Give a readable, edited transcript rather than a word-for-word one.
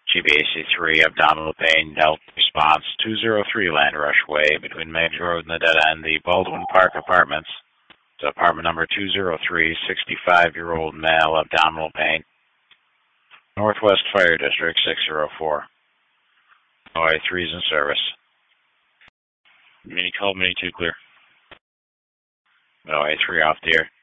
GBAC3, abdominal pain, Delta response, 203 Land Rush Way, between Major Road and the dead end, the Baldwin Park Apartments. To apartment number 203, 65-year-old male, abdominal pain. Northwest Fire District, 604. OI3 is in service. Mini call, Mini 2 clear. OI3 off the air.